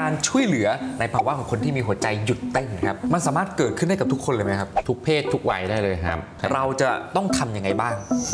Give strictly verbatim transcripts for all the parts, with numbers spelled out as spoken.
การช่วยเหลือในภาวะของคนที่มีหัวใจหยุดเต้นครับมันสามารถเกิดขึ้นได้กับทุกคนเลยไหมครับทุกเพศทุกวัยได้เลยครับเราจะต้องทำยังไงบ้าง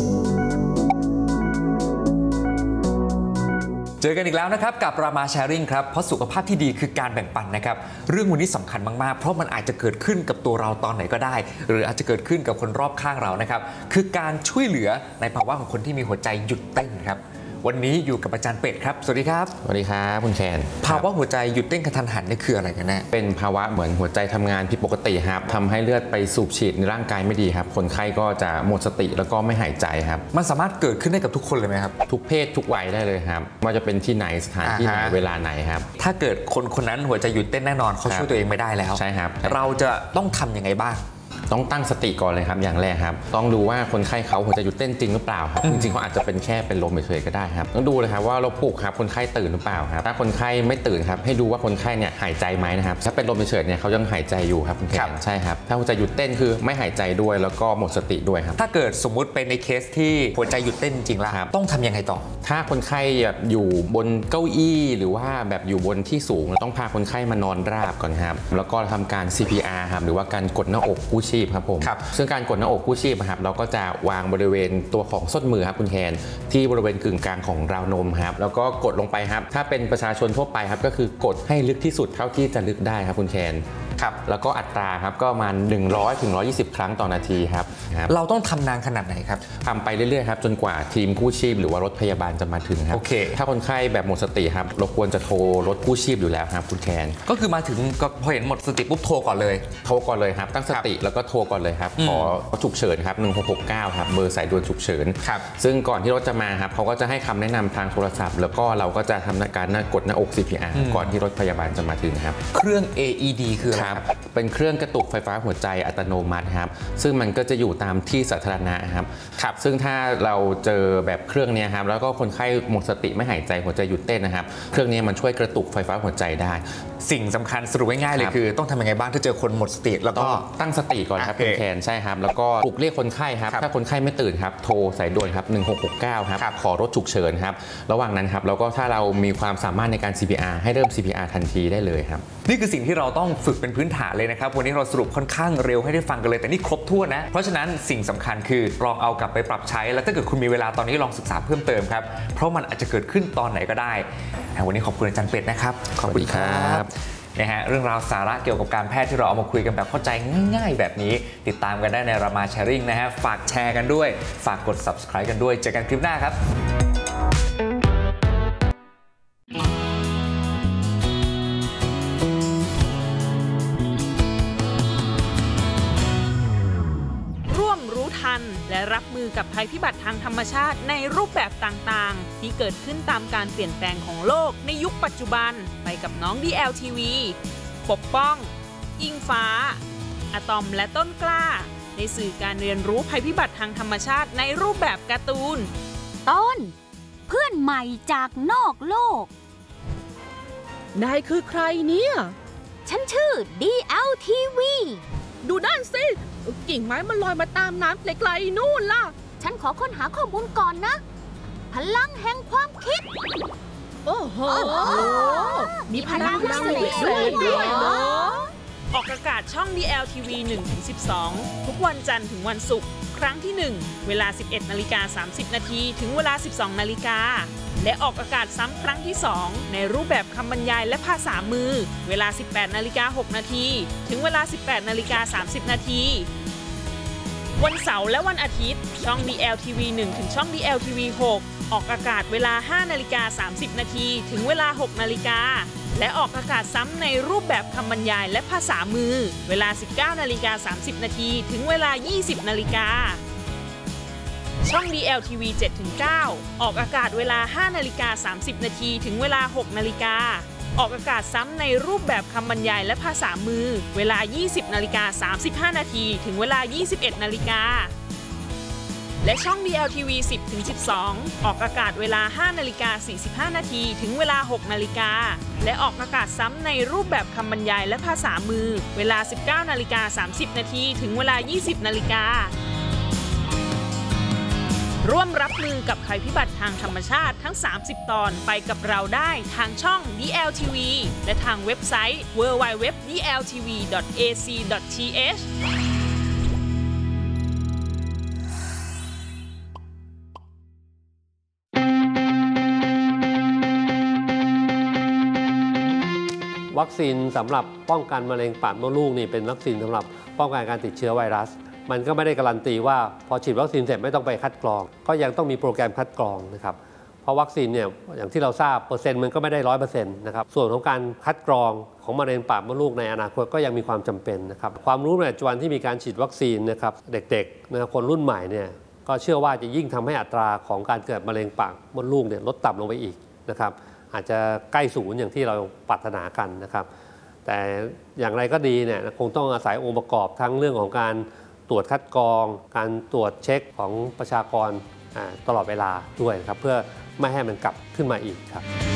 เจอกันอีกแล้วนะครับกับรามาแชร์ริ่งครับเพราะสุขภาพที่ดีคือการแบ่งปันนะครับเรื่องวันนี้สำคัญมากๆเพราะมันอาจจะเกิดขึ้นกับตัวเราตอนไหนก็ได้หรืออาจจะเกิดขึ้นกับคนรอบข้างเรานะครับคือการช่วยเหลือในภาวะของคนที่มีหัวใจหยุดเต้นครับวันนี้อยู่กับอาจารย์เป็ดครับสวัสดีครับสวัสดีครับคุณแคนภาวะหัวใจหยุดเต้นกระทันหันนี่คืออะไรกันแน่เป็นภาวะเหมือนหัวใจทำงานผิดปกติครับทำให้เลือดไปสูบฉีดในร่างกายไม่ดีครับคนไข้ก็จะหมดสติแล้วก็ไม่หายใจครับมันสามารถเกิดขึ้นได้กับทุกคนเลยไหมครับทุกเพศทุกวัยได้เลยครับว่าจะเป็นที่ไหนสถานที่ไหนเวลาไหนครับถ้าเกิดคนคนนั้นหัวใจหยุดเต้นแน่นอนเขาช่วยตัวเองไม่ได้แล้วใช่ครับเราจะต้องทำยังไงบ้างต้องตั้งสติก่อนเลยครับอย่างแรกครับต้องดูว่าคนไข้เขาหัวใจหยุดเต้นจริงหรือเปล่าครับจริงๆเขาอาจจะเป็นแค่เป็นลมเฉยๆก็ได้ครับต้องดูเลยครับว่าเราปลุกครับคนไข้ตื่นหรือเปล่าครับถ้าคนไข้ไม่ตื่นครับให้ดูว่าคนไข้เนี่ยหายใจไหมนะครับถ้าเป็นลมเฉยๆเนี่ยเขายังหายใจอยู่ครับคุณแขกใช่ครับถ้าหัวใจหยุดเต้นคือไม่หายใจด้วยแล้วก็หมดสติด้วยครับถ้าเกิดสมมุติเป็นในเคสที่หัวใจหยุดเต้นจริงแล้วต้องทำยังไงต่อถ้าคนไข้แบบอยู่บนเก้าอี้หรือว่าแบบอยู่บนที่สูงเราต้องพาคนไข้มานอนราบก่อนครับแล้วก็ทำการ ซี พี อาร์ ครับหรือว่าการกดหน้าอกกู้ชีพครับผมซึ่งการกดหน้าอกกู้ชีพครับเราก็จะวางบริเวณตัวของส้นมือครับคุณแคนที่บริเวณกึ่งกลางของราวนมครับแล้วก็กดลงไปครับถ้าเป็นประชาชนทั่วไปครับก็คือกดให้ลึกที่สุดเท่าที่จะลึกได้ครับคุณแคนครับแล้วก็อัตราครับก็ประมาณหนึ่งร้อยถึงหนึ่งร้อยยี่สิบครั้งต่อนาทีครับเราต้องทำนานขนาดไหนครับทำไปเรื่อยๆครับจนกว่าทีมกู้ชีพหรือว่ารถพยาบาลจะมาถึงครับ okay. ถ้าคนไข้แบบหมดสติครับเราควรจะโทรรถกู้ชีพอยู่แล้วครับคุณแคนก็คือมาถึงก็พอเห็นหมดสติปุ๊บโทรก่อนเลยโทรก่อนเลยครับตั้งสติแล้วก็โทรก่อนเลยครับขอฉุกเฉินครับหนึ่งหกหกเก้าครับเบอร์สายด่วนฉุกเฉินครับซึ่งก่อนที่รถจะมาครับเขาก็จะให้คำแนะนำทางโทรศัพท์แล้วก็เราก็จะทำการกดหน้าอก ซี พี อาร์ ก่อนที่รถพยาบาลจะมาถึงครับเครื่อง เอ อี ดี คืออะไรครับเป็นเครื่องกระตุกไฟฟ้าหัวใจอัตโนมัติครับซึ่งมันก็จะอยู่ตามที่สาธารณะครับครับซึ่งถ้าเราเจอแบบเครื่องนี้ครับแล้วก็คนไข้หมดสติไม่หายใจหัวใจหยุดเต้นนะครับเครื่องนี้มันช่วยกระตุกไฟฟ้าหัวใจได้สิ่งสำคัญสรุปง่ายๆเลยคือต้องทำยังไงบ้างถ้าเจอคนหมดสติแล้วก็ตั้งสติก่อนครับคุณแคนใช่ครับแล้วก็ปลุกเรียกคนไข้ครับถ้าคนไข้ไม่ตื่นครับโทรสายด่วนครับหนึ่งหกหกเก้าครับขอรถฉุกเฉินครับระหว่างนั้นครับแล้วก็ถ้าเรามีความสามารถในการ ซี พี อาร์ ให้เริ่ม ซี พี อาร์ ทันทีได้เลยครับนี่คือสิ่งที่เราต้องฝึกเป็นพื้นฐานเลยนะครับวันนี้เราสรุปค่อนข้างเร็วให้ได้ฟังกันเลยแต่นี่ครบถ้วนนะเพราะฉะนั้นสิ่งสำคัญคือลองเอากลับไปปรับใช้แล้วถ้าเกิดคุณมีเวลาตอนนี้ลองศึกษาเพิ่มเติมครับเพราะมันอาจจะเกิดขึ้นตอนไหนก็ได้วันนี้ขอบคุณอาจารย์เป็ดนะครับขอบคุณครับนะฮะเรื่องราวสาระเกี่ยวกับการแพทย์ที่เราเอามาคุยกันแบบเข้าใจง่ายๆแบบนี้ติดตามกันได้ในรามาแชร์ริ่งนะฮะฝากแชร์กันด้วยฝากกด ซับสไครบ์ กันด้วยเจอกันคลิปหน้าครับและรับมือกับภัยพิบัติทางธรรมชาติในรูปแบบต่างๆที่เกิดขึ้นตามการเปลี่ยนแปลงของโลกในยุคปัจจุบันไปกับน้อง ดี แอล ที วี ปกป้องอิงฟ้าอะตอมและต้นกล้าในสื่อการเรียนรู้ภัยพิบัติทางธรรมชาติในรูปแบบการ์ตูนต้นเพื่อนใหม่จากนอกโลกนายคือใครเนี่ยฉันชื่อ ดี แอล ที วีดูด้านสิกิ่งไม้มันลอยมาตามน้ำไกลๆนู่นล่ะฉันขอค้นหาข้อมูลก่อนนะพลังแห่งความคิดโอ้โหมีพลังพิเศษด้วยเหรอออกอากาศช่อง ดี แอล ที วี หนึ่งถึงสิบสอง ทุกวันจันทร์ถึงวันศุกร์ครั้งที่หนึ่งเวลา สิบเอ็ดนาฬิกาสามสิบนาทีถึงเวลา สิบสองนาฬิกาและออกอากาศซ้ำครั้งที่สองในรูปแบบคำบรรยายและภาษามือเวลา สิบแปดนาฬิกาหกนาทีถึงเวลา สิบแปดนาฬิกาสามสิบนาทีวันเสาร์และวันอาทิตย์ช่อง ดี แอล ที วี หนึ่งถึงช่อง ดี แอล ที วี หกออกอากาศเวลา ห้านาฬิกาสามสิบนาทีถึงเวลา หกนาฬิกาและออกอากาศซ้ำในรูปแบบคำบรรยายและภาษามือเวลา สิบเก้านาฬิกาสามสิบนาทีถึงเวลา ยี่สิบนาฬิกาช่อง ดี แอล ที วี เจ็ดถึงเก้า ออกอากาศเวลา ห้านาฬิกาสามสิบนาทีถึงเวลา หกนาฬิกาออกอากาศซ้ำในรูปแบบคำบรรยายและภาษามือเวลา ยี่สิบนาฬิกาสามสิบห้านาทีถึงเวลา ยี่สิบเอ็ดนาฬิกาและช่อง ดี แอล ที วี สิบถึงสิบสอง ออกอากาศเวลา ห้านาฬิกาสี่สิบห้านาทีถึงเวลา หกนาฬิกาและออกอากาศซ้ำในรูปแบบคำบรรยายและภาษามือเวลา สิบเก้านาฬิกาสามสิบนาทีถึงเวลา ยี่สิบนาฬิการ่วมรับมือกับภัยพิบัติทางธรรมชาติทั้ง สามสิบ ตอนไปกับเราได้ทางช่อง ดี แอล ที วี และทางเว็บไซต์ ดับเบิลยู ดับเบิลยู ดับเบิลยู ดอท ดี แอล ที วี ดอท เอ ซี ดอท ที เอชวัคซีนสำหรับป้องกันมะเร็งปากมดลูกนี่เป็นวัคซีนสำหรับป้องกันการติดเชื้อไวรัสมันก็ไม่ได้การันตีว่าพอฉีดวัคซีนเสร็จไม่ต้องไปคัดกรองก็ยังต้องมีโปรแกรมคัดกรองนะครับเพราะวัคซีนเนี่ยอย่างที่เราทราบเปอร์เซ็นต์มันก็ไม่ได้ร้อยเปอร์เซ็นต์นะครับส่วนของการคัดกรองของมะเร็งปากมดลูกในอนาคตก็ยังมีความจำเป็นนะครับความรู้ในปัจจุบันที่มีการฉีดวัคซีนนะครับเด็กๆนะครับคนรุ่นใหม่เนี่ยก็เชื่อว่าจะยิ่งทำให้อัตราของการเกิดมะเร็งปากมดลูกเนี่ยลดต่ำลงไปอีกนะครับอาจจะใกล้ศูนย์อย่างที่เราปรารถนากันนะครับแต่อย่างไรก็ดีเนี่ยคงต้องอาศัยองค์ประกอบทั้งเรื่องของการตรวจคัดกรองการตรวจเช็คของประชากรตลอดเวลาด้วยครับเพื่อไม่ให้มันกลับขึ้นมาอีกครับ